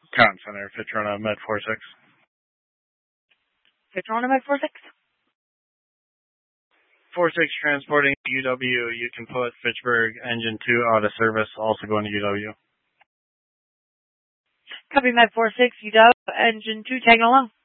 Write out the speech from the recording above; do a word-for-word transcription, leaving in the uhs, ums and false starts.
Con Center, Fitrona, Med four six. Fitrona, Med four six? four six transporting U W. You can put Fitchburg engine two out of service, also going to U W. Copy, Med four six, U W, engine two, tagging along.